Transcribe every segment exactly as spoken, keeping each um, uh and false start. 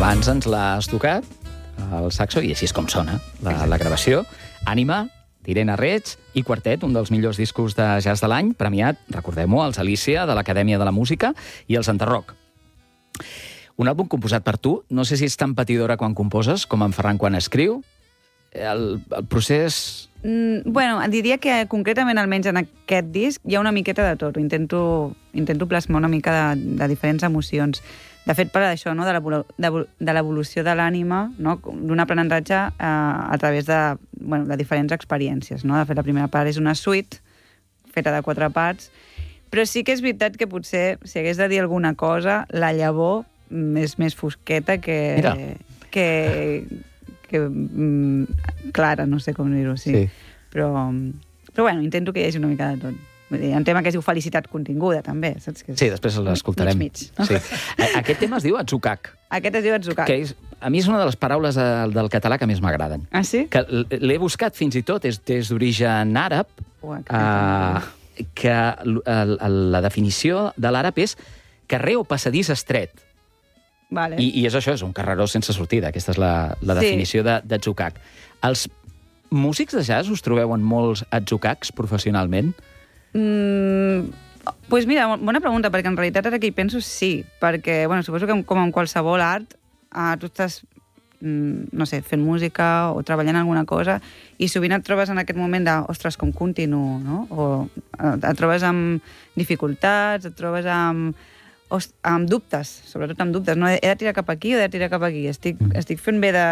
Abans ens l'has tocat, el saxo, i així és com sona la, la gravació. Ànima, d'Irene Reig, i Quartet, un dels millors discos de jazz de l'any, premiat, recordem-ho, als Alícia, de l'Acadèmia de la Música, i els Enterroc. Un àlbum composat per tu. No sé si ets tan patidora quan composes com en Ferran quan escriu. El, el procés... Mm, bueno, diria que concretament, almenys en aquest disc, hi ha una miqueta de tot. Intento, intento plasmar una mica de, de diferents emocions. De fet, parla d'això, no? de l'evolució de l'ànima, no? D'un aprenentatge eh, a través de, bueno, de diferents experiències. No? De fet, la primera part és una suite feta de quatre parts, però sí que és veritat que potser, si hagués de dir alguna cosa, la llavor és més fosqueta que... Mira. que que mm, clara, no sé com dir-ho, sí. sí. Però, però bueno, intento que hi hagi una mica de tot. Vull dir, un tema que es diu felicitat continguda, també, saps? Que és... Sí, després l'escoltarem. Mig, mig, no? Sí. Aquest tema es diu Atzukak. Aquest es diu Atzukak. Que és, a mi és una de les paraules del català que més m'agraden. Ah, sí? Que l'he buscat fins i tot, és, és d'origen àrab, Ua, que, uh, que la definició de l'àrab és carrer o passadís estret. Vale. I, I és això, és un carreró sense sortida. Aquesta és la, la sí. definició d'Atzukak. Els músics de jazz us trobeu en molts Atzukaks professionalment? Mm, pues mira, bona pregunta, perquè en realitat ara que hi penso sí, perquè bueno, suposo que com en qualsevol art eh, tu estàs, mm, no sé, fent música o treballant en alguna cosa i sovint et trobes en aquest moment de, ostres, com continuo, no? O et trobes amb dificultats, et trobes amb... Ost, amb dubtes, sobretot amb dubtes. No, he de tirar cap aquí o he de tirar cap aquí? Estic, mm. estic fent bé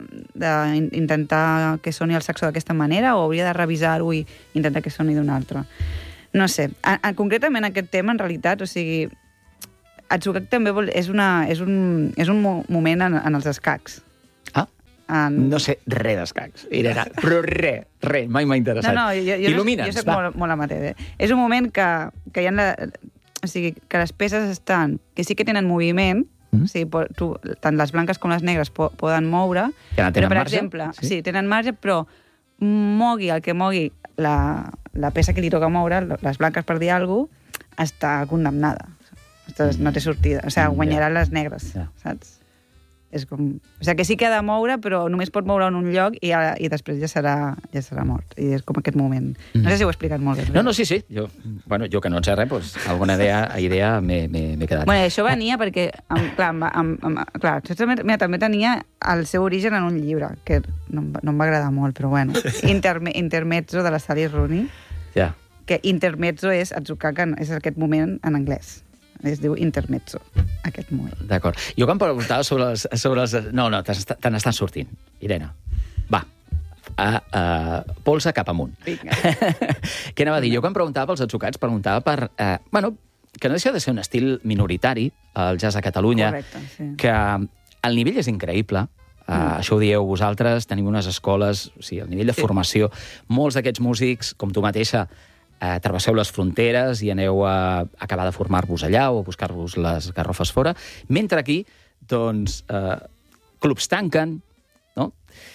d'intentar que soni el saxo d'aquesta manera o hauria de revisar-ho i intentar que soni d'una altra? No sé. A, a, concretament aquest tema, en realitat, o sigui, Atzukak també vol, és, una, és, un, és un moment en, en els escacs. Ah, en... no sé res d'escacs, Irene, però res, res, mai m'ha interessat. No, no, jo, jo, Il·lumina'ns, jo soc molt, molt amateur. Eh? És un moment que, que hi ha... La, o sigui, que les peces estan... que sí que tenen moviment, mm. o sigui, tu, tant les blanques com les negres po poden moure, ja però, per marge? exemple, sí? sí, tenen marge, però mogui el que mogui la, la peça que li toca moure, les blanques per dir alguna cosa, està condemnada. Ostres, no té sortida. O sigui, guanyaran yeah. les negres, yeah. saps? És com... O sigui, que sí que ha de moure, però només pot moure en un lloc i, i després ja serà, ja serà mort. I és com aquest moment. No sé si ho he explicat molt bé. No, no, sí, sí. Jo, bueno, jo que no en sé res, doncs, alguna idea, idea m'he quedat. Bueno, això venia perquè, amb, clar, amb, amb, amb, clar mira, també tenia el seu origen en un llibre, que no, no em va agradar molt, però bueno. Interme, Intermezzo, de la Sally Rooney. Ja. Yeah. Que Intermezzo és Atzukak, és aquest moment en anglès. Es diu Intermezzo, aquest moment. D'acord. Jo quan preguntava sobre les... Sobre les no, no, te n'estan sortint, Irene. Va, a, a, polsa cap amunt. Vinga. Què anava a dir? Jo quan preguntava pels Atzukats, preguntava per... Eh, bueno, que no deixa de ser un estil minoritari, el jazz a Catalunya. Correcte, sí. Que el nivell és increïble. Uh, mm. Això ho dieu vosaltres, tenim unes escoles, o sigui, el nivell de sí. formació. Molts d'aquests músics, com tu mateixa, eh, travesseu les fronteres i aneu a acabar de formar-vos allà o a buscar-vos les garrofes fora, mentre aquí, doncs, eh, clubs tanquen, no?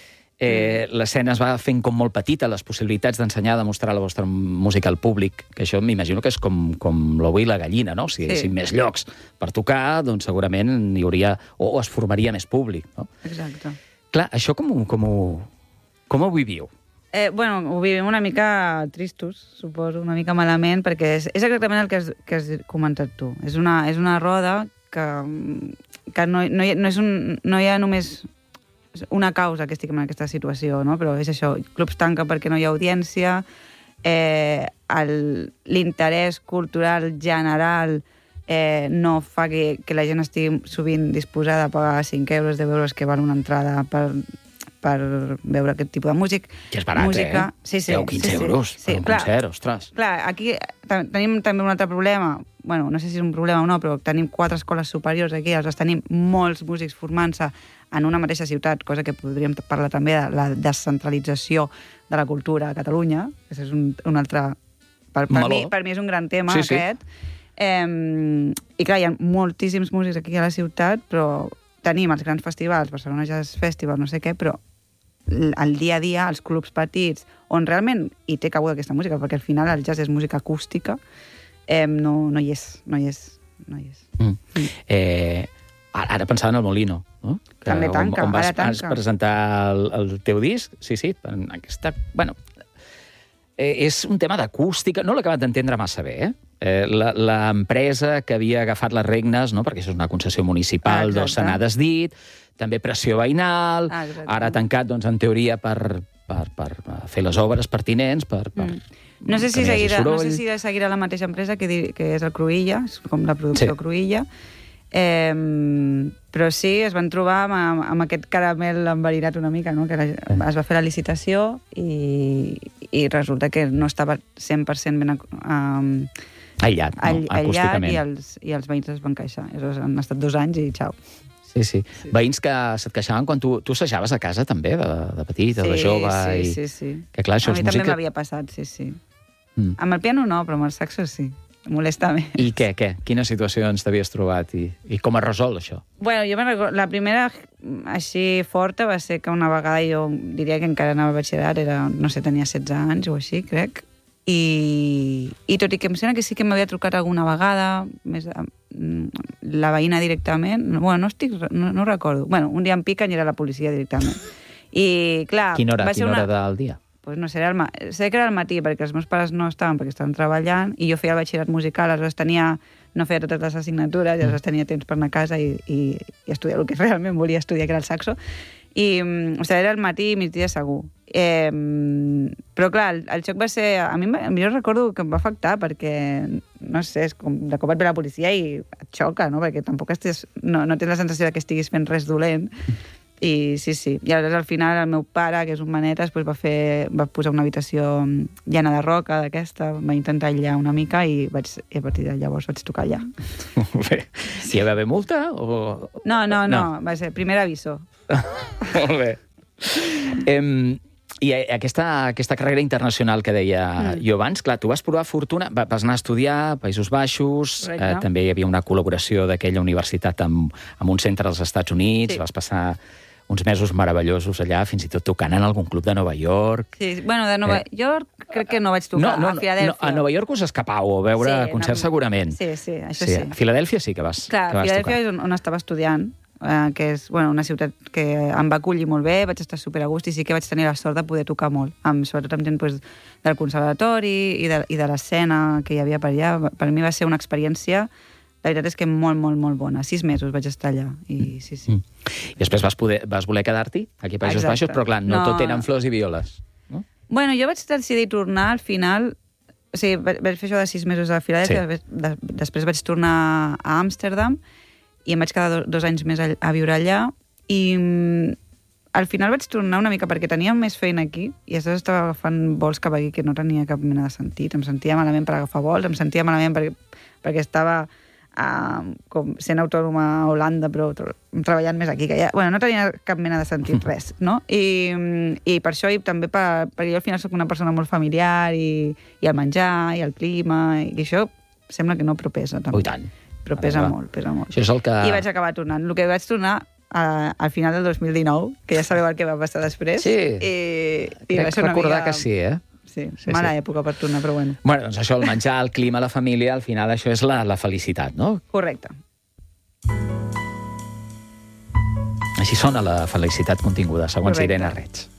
Eh, mm. L'escena es va fent com molt petita, les possibilitats d'ensenyar, de mostrar la vostra música al públic, que això m'imagino que és com, com l'ou i la gallina, no? Si hi haguessin sí. més llocs per tocar, doncs segurament hi hauria, o, o es formaria més públic, no? Exacte. Clar, això com, com, ho, com ho viviu? Eh, bueno, ho vivim una mica tristos, suposo, una mica malament, perquè és, és exactament el que has, que has comentat tu. És una, és una roda que, que no, no, hi, no, és un, no hi ha només una causa que estic en aquesta situació, no? Però és això, clubs tanquen perquè no hi ha audiència, eh, l'interès cultural general eh, no fa que, que la gent estigui sovint disposada a pagar cinc euros, deu euros que val una entrada per... per veure aquest tipus de músic. Que és barat, música. eh? Sí, sí, deu quinze sí, euros sí, per un clar, concert, ostres. Clar, aquí tenim també un altre problema, bueno, no sé si és un problema o no, però tenim quatre escoles superiors aquí, aleshores tenim molts músics formant-se en una mateixa ciutat, cosa que podríem parlar també de la descentralització de la cultura a Catalunya, que és un, un altre... Per, per, mi, per mi és un gran tema, sí, aquest. Sí. Eh, I clar, hi ha moltíssims músics aquí a la ciutat, però tenim els grans festivals, Barcelona Jazz Festival, no sé què, però el dia a dia, els clubs petits, on realment hi té cabuda aquesta música, perquè al final el jazz és música acústica, eh, no, no hi és, no hi és. No hi és. Mm. Mm. Eh, Ara pensava en el Molino, no? Que També tanca, on, on vas, ara tanca. vas presentar el, el teu disc. Sí, sí, en aquesta... Bueno, eh, és un tema d'acústica, no l'he acabat d'entendre massa bé, eh? Eh, l'empresa que havia agafat les regnes, no? Perquè això és una concessió municipal, Ah, doncs se n'ha desdit, també pressió veïnal, Ah, exacte. ara tancat, doncs, en teoria, per, per, per fer les obres pertinents, per, per Mm. No sé si que no hi hagi seguirà, no soroll. sé si seguirà la mateixa empresa que, di- que és el Cruïlla, és com la producció Sí. Cruïlla. Eh, però sí, es van trobar amb, amb aquest caramel enverinat una mica, no? Que la, es va fer la licitació i, i resulta que no estava cent per cent ben um, aïllat, no? all, aïllat Acústicament. i els, i els veïns es van queixar. Aleshores han estat dos anys i xau. Sí, sí, sí. Veïns que se't queixaven quan tu, tu assajaves a casa, també, de, de petita, de jove. Sí, i... sí, sí. Que clar, això a és mi també música... m'havia passat, sí, sí. Mm. Amb el piano no, però amb el saxo sí. Molesta més. I què, què? Quines situacions t'havies trobat i, i com es resol, això? Bueno, jo me'n recordo, la primera així forta va ser que una vegada jo diria que encara anava a batxillerat, era, no sé, tenia setze anys o així, crec, i, i tot i que em sembla que sí que m'havia trucat alguna vegada, més, la veïna directament, bueno, no, estic, no, no ho recordo, bueno, un dia em piquen i era la policia directament. I, clar, Quina hora, va ser quina una... hora del dia? Pues no sé, era el ma... sé que era al matí, perquè els meus pares no estaven, perquè estaven treballant, i jo feia el batxillerat musical, aleshores tenia... no feia totes les assignatures, i aleshores tenia temps per anar a casa i, i, i estudiar el que realment volia estudiar, que era el saxo. I, o sigui, era el matí i migdia segur. Eh, però, clar, el, el xoc va ser... A mi, a mi jo recordo que em va afectar, perquè, no sé, és com de cop et ve la policia i et xoca, no? Perquè tampoc estigues, no, no tens la sensació de que estiguis fent res dolent. I sí, sí. I aleshores, al final, el meu pare, que és un manetes, doncs va, fer, va posar una habitació llena de roca, d'aquesta, va intentar aïllar una mica i, vaig, i a partir de llavors vaig tocar allà. Bé. Hi va haver multa? O... No, no, no, no. Va ser primer aviso. Molt bé. Em, I aquesta, aquesta carrera internacional que deia mm. jo abans, clar, tu vas provar fortuna, vas anar a estudiar a Països Baixos, eh, també hi havia una col·laboració d'aquella universitat amb, amb un centre als Estats Units, sí. Vas passar uns mesos meravellosos allà, fins i tot tocant en algun club de Nova York. Sí, bueno, de Nova eh. York crec que no vaig tocar, no, no, a Filadèlfia. No, a Nova York us escapau a veure sí, concerts no... segurament. Sí, sí, això sí. sí. A Filadèlfia sí que vas, Clar, que vas Filadèlfia tocar. és on, on estava estudiant, eh, que és bueno, una ciutat que em va acollir molt bé, vaig estar super a gust i sí que vaig tenir la sort de poder tocar molt, amb, sobretot amb gent pues, del conservatori i de, i de l'escena que hi havia per allà. Per mi va ser una experiència, la veritat és que molt, molt, molt bona. Sis mesos vaig estar allà i sí, sí. Mm. I després vas, poder, vas voler quedar-t'hi aquí a Països Exacte. Baixos, però clar, no, no tot eren flors i violes. No? Bueno, jo vaig decidir tornar al final... O sigui, vaig fer això de sis mesos a Filadèlfia, sí. de, després vaig tornar a Amsterdam i em vaig quedar do, dos anys més a, a viure allà i mm, al final vaig tornar una mica perquè tenia més feina aquí i aleshores estava agafant vols cap aquí que no tenia cap mena de sentit. Em sentia malament per agafar vols, em sentia malament perquè, perquè estava uh, com sent autònoma a Holanda, però treballant més aquí, que ja, bueno, no tenia cap mena de sentit res, no? I, i per això, i també per, perquè jo al final soc una persona molt familiar i, i el menjar, i el clima, i això sembla que no, però pesa també. Ui, tant. Però pesa molt, pesa molt. Això és el que... I vaig acabar tornant. El que vaig tornar a, al final del dos mil dinou, que ja sabeu el que va passar després. Sí. I, i Crec va ser una recordar mica... que sí, eh? Sí, sí mala sí. època per tornar, però bueno. Bueno, doncs això, el menjar, el clima, la família, al final això és la, la felicitat, no? Correcte. Així sona la felicitat continguda, segons Correcte. Irene Reig.